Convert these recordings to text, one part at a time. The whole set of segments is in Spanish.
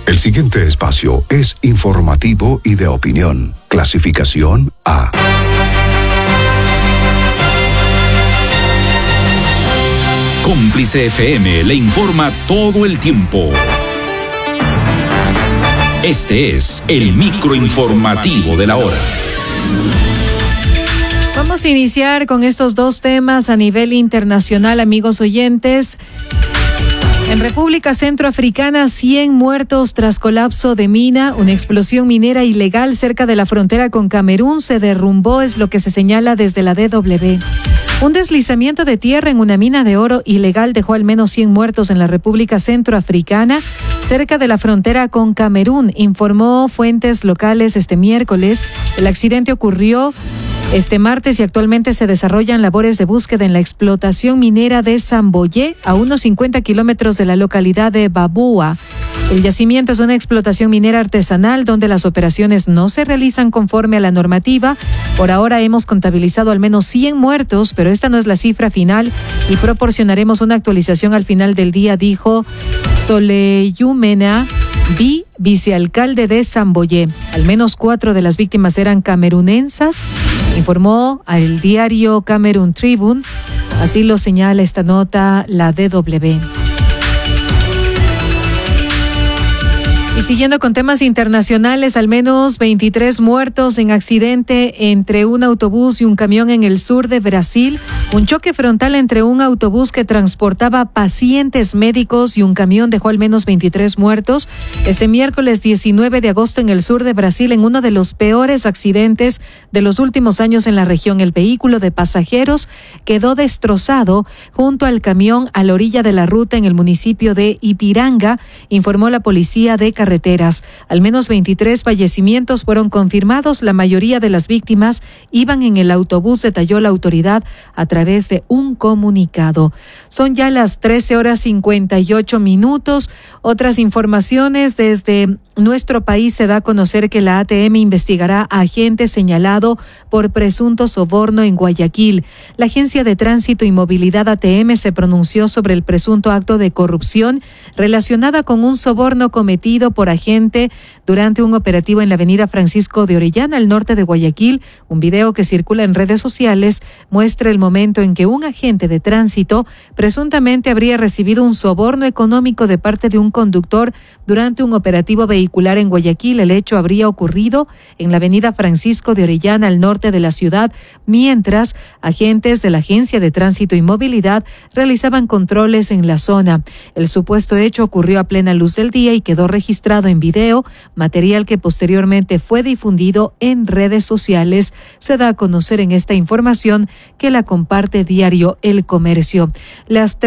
El siguiente espacio es informativo y de opinión. Clasificación A. Cómplice FM le informa todo el tiempo. Este es el microinformativo de la hora. Vamos a iniciar con estos dos temas a nivel internacional, amigos oyentes. En República Centroafricana, 100 muertos tras colapso de mina. Una explosión minera ilegal cerca de la frontera con Camerún se derrumbó, es lo que se señala desde la DW. Un deslizamiento de tierra en una mina de oro ilegal dejó al menos 100 muertos en la República Centroafricana, cerca de la frontera con Camerún, informó fuentes locales este miércoles. El accidente ocurrió este martes y actualmente se desarrollan labores de búsqueda en la explotación minera de Samboyé, a unos 50 kilómetros de la localidad de Babua. El yacimiento es una explotación minera artesanal donde las operaciones no se realizan conforme a la normativa. Por ahora hemos contabilizado al menos 100 muertos, pero esta no es la cifra final y proporcionaremos una actualización al final del día, dijo Soleyumena vicealcalde de Samboyé. Al menos 4 de las víctimas eran camerunensas, informó al diario Cameroon Tribune. Así lo señala esta nota la DW. Y siguiendo con temas internacionales, al menos 23 muertos en accidente entre un autobús y un camión en el sur de Brasil. Un choque frontal entre un autobús que transportaba pacientes médicos y un camión dejó al menos 23 muertos. Este miércoles 19 de agosto en el sur de Brasil, en uno de los peores accidentes de los últimos años en la región. El vehículo de pasajeros quedó destrozado junto al camión a la orilla de la ruta en el municipio de Ipiranga, informó la policía de carreteras. Al menos 23 fallecimientos fueron confirmados. La mayoría de las víctimas iban en el autobús, detalló la autoridad a través de un comunicado. Son ya las 13:58. Otras informaciones desde nuestro país. Se da a conocer que la ATM investigará a agente señalado por presunto soborno en Guayaquil. La Agencia de Tránsito y Movilidad ATM se pronunció sobre el presunto acto de corrupción relacionada con un soborno cometido por agente durante un operativo en la avenida Francisco de Orellana, al norte de Guayaquil. Un video que circula en redes sociales muestra el momento en que un agente de tránsito presuntamente habría recibido un soborno económico de parte de un conductor durante un operativo vehicular en Guayaquil. El hecho habría ocurrido en la avenida Francisco de Orellana, al norte de la ciudad, mientras agentes de la Agencia de Tránsito y Movilidad realizaban controles en la zona. El supuesto hecho ocurrió a plena luz del día y quedó registrado en video, material que posteriormente fue difundido en redes sociales. Se da a conocer en esta información que la comparte diario El Comercio. Las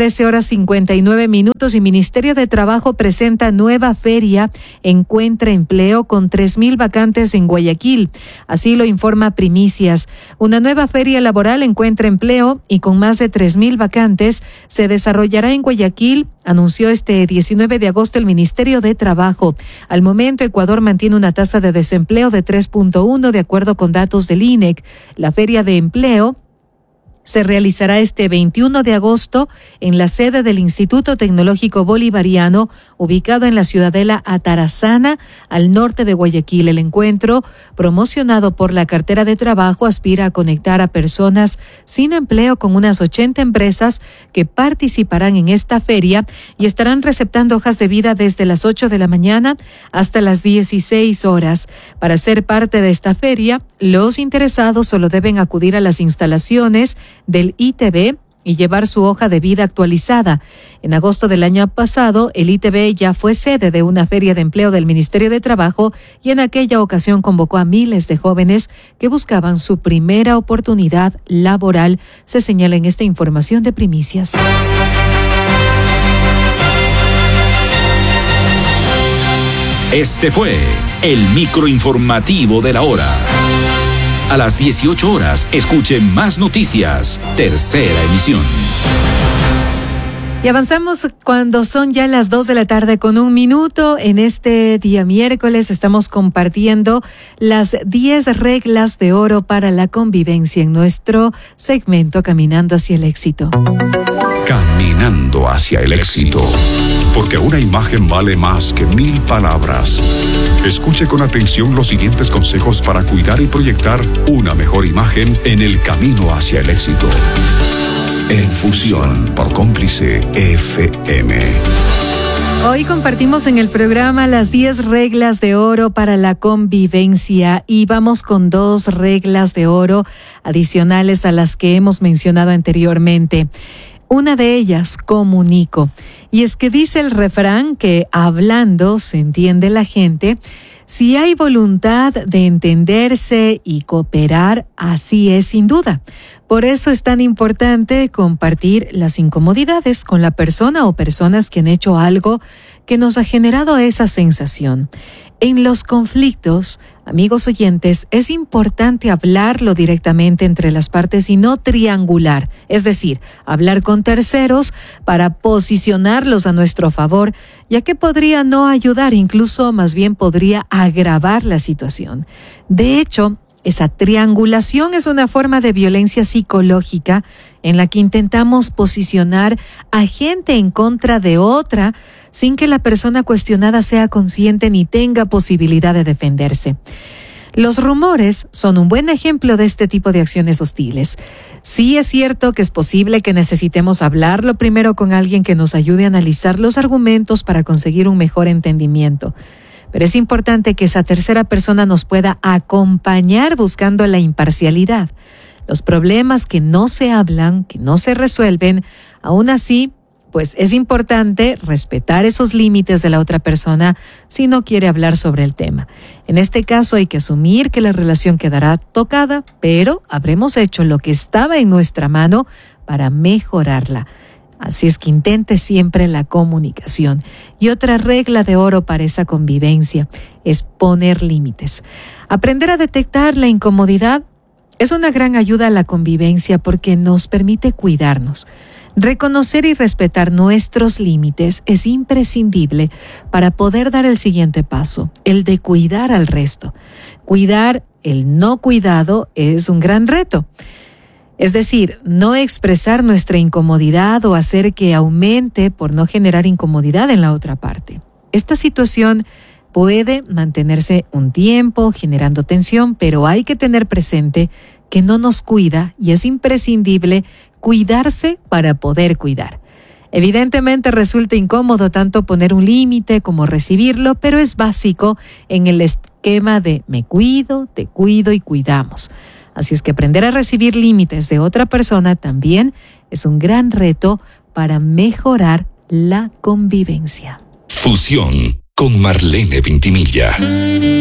13:59 y Ministerio de Trabajo presenta nueva feria Encuentra Empleo con 3,000 vacantes en Guayaquil. Así lo informa Primicias. Una nueva feria laboral Encuentra Empleo y con más de 3,000 vacantes se desarrollará en Guayaquil, anunció este 19 de agosto el Ministerio de Trabajo. Al momento, Ecuador mantiene una tasa de desempleo de 3.1 de acuerdo con datos del INEC. La feria de empleo se realizará este 21 de agosto en la sede del Instituto Tecnológico Bolivariano, ubicado en la ciudadela Atarazana, al norte de Guayaquil. El encuentro, promocionado por la cartera de trabajo, aspira a conectar a personas sin empleo con unas 80 empresas que participarán en esta feria y estarán receptando hojas de vida desde las 8 de la mañana hasta las 16 horas. Para ser parte de esta feria, los interesados solo deben acudir a las instalaciones del ITB y llevar su hoja de vida actualizada. En agosto del año pasado, el ITB ya fue sede de una feria de empleo del Ministerio de Trabajo y en aquella ocasión convocó a miles de jóvenes que buscaban su primera oportunidad laboral, se señala en esta información de Primicias. Este fue el microinformativo de la hora. A las 18 horas, escuche más noticias. Tercera emisión. Y avanzamos cuando son ya las 2:01 p.m. En este día miércoles estamos compartiendo las 10 reglas de oro para la convivencia en nuestro segmento Caminando hacia el éxito. Caminando hacia el éxito. porque una imagen vale más que 1000 palabras. Escuche con atención los siguientes consejos para cuidar y proyectar una mejor imagen en el camino hacia el éxito. En Fusión por Cómplice FM. Hoy compartimos en el programa las 10 reglas de oro para la convivencia y vamos con 2 reglas de oro adicionales a las que hemos mencionado anteriormente. Una de ellas, comunico. Y es que dice el refrán que hablando se entiende la gente. Si hay voluntad de entenderse y cooperar, así es sin duda. Por eso es tan importante compartir las incomodidades con la persona o personas que han hecho algo que nos ha generado esa sensación. En los conflictos, amigos oyentes, es importante hablarlo directamente entre las partes y no triangular, es decir, hablar con terceros para posicionarlos a nuestro favor, ya que podría no ayudar, incluso más bien podría agravar la situación. De hecho, esa triangulación es una forma de violencia psicológica en la que intentamos posicionar a gente en contra de otra sin que la persona cuestionada sea consciente ni tenga posibilidad de defenderse. Los rumores son un buen ejemplo de este tipo de acciones hostiles. Sí es cierto que es posible que necesitemos hablarlo primero con alguien que nos ayude a analizar los argumentos para conseguir un mejor entendimiento. Pero es importante que esa tercera persona nos pueda acompañar buscando la imparcialidad. Los problemas que no se hablan, que no se resuelven, aún así, pues es importante respetar esos límites de la otra persona si no quiere hablar sobre el tema. En este caso hay que asumir que la relación quedará tocada, pero habremos hecho lo que estaba en nuestra mano para mejorarla. Así es que intente siempre la comunicación. Y otra regla de oro para esa convivencia es poner límites. Aprender a detectar la incomodidad es una gran ayuda a la convivencia porque nos permite cuidarnos. Reconocer y respetar nuestros límites es imprescindible para poder dar el siguiente paso, el de cuidar al resto. Cuidar el no cuidado es un gran reto. Es decir, no expresar nuestra incomodidad o hacer que aumente por no generar incomodidad en la otra parte. Esta situación puede mantenerse un tiempo generando tensión, pero hay que tener presente que no nos cuida y es imprescindible cuidarse para poder cuidar. Evidentemente resulta incómodo tanto poner un límite como recibirlo, pero es básico en el esquema de me cuido, te cuido y cuidamos. Así es que aprender a recibir límites de otra persona también es un gran reto para mejorar la convivencia. Fusión con Marlene Vintimilla.